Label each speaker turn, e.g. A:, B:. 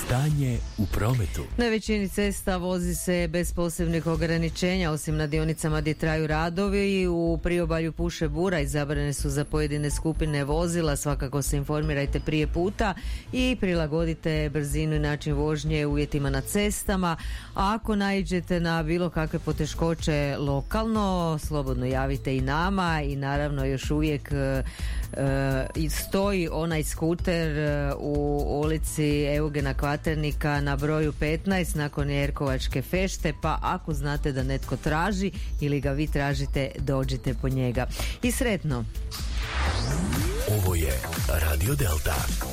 A: Stanje u prometu.
B: Na većini cesta vozi se bez posebnih ograničenja, osim na dionicama gdje traju radovi. U priobalju puše bura i zabrane su za pojedine skupine vozila. Svakako se informirajte prije puta i prilagodite brzinu i način vožnje uvjetima na cestama. A ako naiđete na bilo kakve poteškoće lokalno, slobodno javite i nama. I naravno još uvijek stoji onaj skuter u ulici Eugena Kvaternika na broju 15 nakon Jerkovačke fešte, pa ako znate da netko traži ili ga vi tražite, dođite po njega. I sretno!
A: Ovo je Radio Delta.